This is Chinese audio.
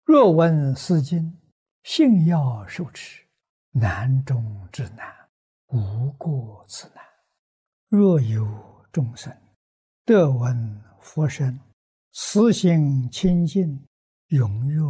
若闻斯经，信要受持，难中之难，无过此难。若有众生得闻佛声，慈心清净，踊跃